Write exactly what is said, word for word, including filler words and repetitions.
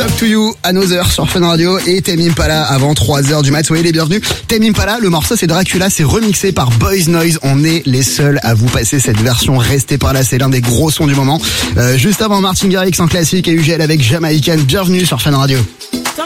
Talk to You, Another sur Fun Radio et Tame Impala avant trois heures du mat. Soyez les bienvenus. Tame Impala, le morceau c'est Dracula, c'est remixé par Boys Noise. On est les seuls à vous passer cette version. Restez par là, c'est l'un des gros sons du moment. Euh, juste avant Martin Garrix en classique et U G L avec Jamaican. Bienvenue sur Fun Radio.